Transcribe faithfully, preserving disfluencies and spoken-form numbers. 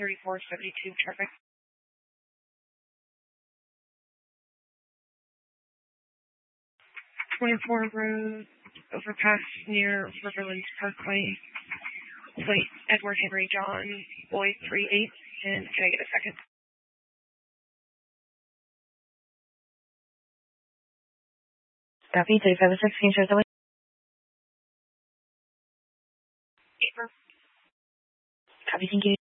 thirty-four seventy-two traffic. twenty-four Road, overpass near Riverlands Parkway. Plate Edward Henry John Boyd three eight, and can I get a second? Copy, three five six, can you share the way? Paper. Copy, thank you.